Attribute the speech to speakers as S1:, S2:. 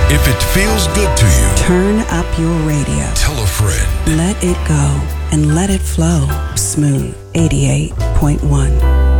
S1: If it feels good to you,
S2: turn up your radio.
S1: Tell a friend.
S2: Let it go and let it flow. Smooth 88.1.